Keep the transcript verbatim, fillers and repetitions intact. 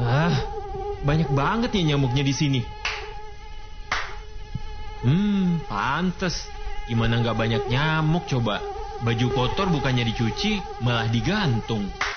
Ah, banyak banget ya nyamuknya di sini. Hmm, pantes. Gimana nggak banyak nyamuk coba? Baju kotor bukannya dicuci, malah digantung.